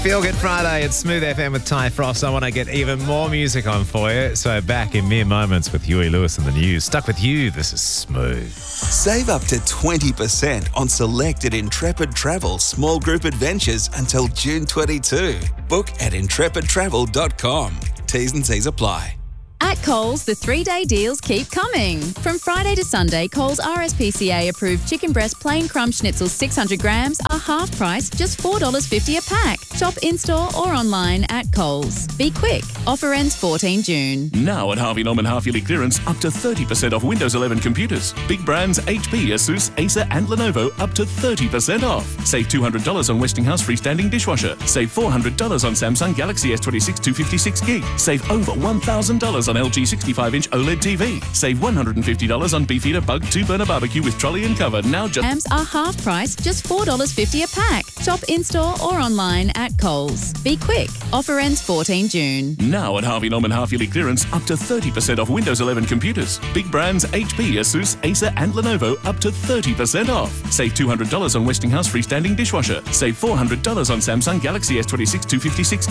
Feel Good Friday, it's Smooth FM with Ty Frost. I want to get even more music on for you. So back in mere moments with Huey Lewis and the news. Stuck with you, this is Smooth. Save up to 20% on selected Intrepid Travel small group adventures until June 22. Book at intrepidtravel.com. T's and C's apply. At Coles, the 3-day deals keep coming. From Friday to Sunday, Coles RSPCA approved chicken breast plain crumb schnitzels 600 grams are half price, just $4.50 a pack. Shop in-store or online at Coles. Be quick. Offer ends 14 June. Now at Harvey Norman half-yearly clearance, up to 30% off Windows 11 computers. Big brands HP, Asus, Acer and Lenovo up to 30% off. Save $200 on Westinghouse freestanding dishwasher. Save $400 on Samsung Galaxy S26 256 gig. Save over $1,000 on LG 65-inch OLED TV. Save $150 on Beefeater Bug 2-burner barbecue with trolley and cover. Now just Grams are half price, just $4.50 a pack. Shop in-store or online at Coles. Be quick. Offer ends 14 June. Now at Harvey Norman half-yearly clearance, up to 30% off Windows 11 computers. Big brands HP, Asus, Acer and Lenovo up to 30% off. Save $200 on Westinghouse freestanding dishwasher. Save $400 on Samsung Galaxy S26 256